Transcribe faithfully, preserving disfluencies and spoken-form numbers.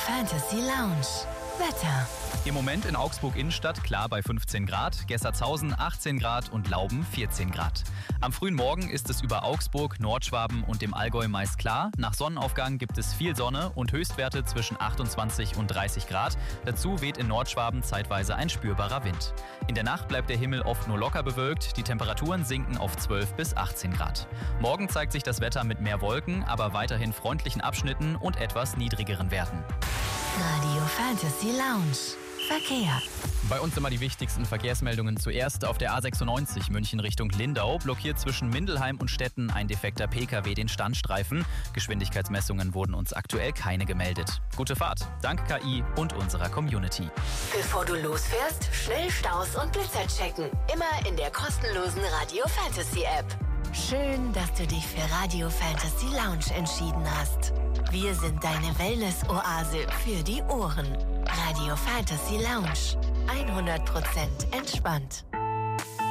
Fantasy Lounge. Wetter. Im Moment in Augsburg Innenstadt klar bei fünfzehn Grad, Gessertshausen achtzehn Grad und Lauben vierzehn Grad. Am frühen Morgen ist es über Augsburg, Nordschwaben und dem Allgäu meist klar. Nach Sonnenaufgang gibt es viel Sonne und Höchstwerte zwischen achtundzwanzig und dreißig Grad. Dazu weht in Nordschwaben zeitweise ein spürbarer Wind. In der Nacht bleibt der Himmel oft nur locker bewölkt. Die Temperaturen sinken auf zwölf bis achtzehn Grad. Morgen zeigt sich das Wetter mit mehr Wolken, aber weiterhin freundlichen Abschnitten und etwas niedrigeren Werten. Radio Fantasy Lounge. Verkehr. Bei uns immer die wichtigsten Verkehrsmeldungen zuerst. Auf der A sechsundneunzig München Richtung Lindau blockiert zwischen Mindelheim und Stetten ein defekter P K W den Standstreifen. Geschwindigkeitsmessungen wurden uns aktuell keine gemeldet. Gute Fahrt, dank K I und unserer Community. Bevor du losfährst, schnell Staus und Blitzer checken. Immer in der kostenlosen Radio Fantasy App. Schön, dass du dich für Radio Fantasy Lounge entschieden hast. Wir sind deine Wellness-Oase für die Ohren. Radio Fantasy Lounge. hundert Prozent entspannt.